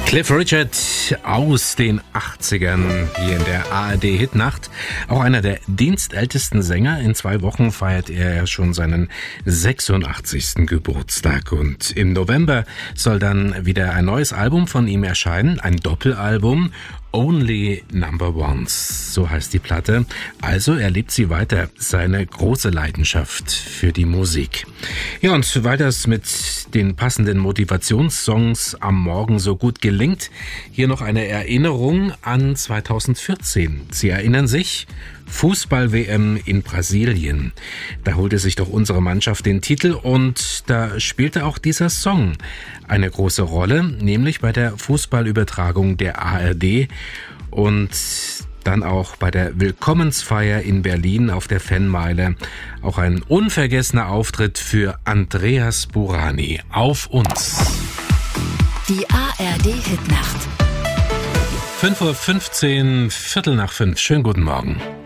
Cliff Richard aus den 80ern hier in der ARD-Hitnacht. Auch einer der dienstältesten Sänger. In 2 Wochen feiert er ja schon seinen 86. Geburtstag. Und im November soll dann wieder ein neues Album von ihm erscheinen. Ein Doppelalbum. Only Number Ones, so heißt die Platte. Also er lebt sie weiter, seine große Leidenschaft für die Musik. Ja, und weil das mit den passenden Motivationssongs am Morgen so gut gelingt, hier noch eine Erinnerung an 2014. Sie erinnern sich? Fußball-WM in Brasilien. Da holte sich doch unsere Mannschaft den Titel und da spielte auch dieser Song eine große Rolle, nämlich bei der Fußballübertragung der ARD und dann auch bei der Willkommensfeier in Berlin auf der Fanmeile. Auch ein unvergessener Auftritt für Andreas Burani. Auf uns! Die ARD-Hitnacht. 5:15 Uhr, 4:45. Schönen guten Morgen.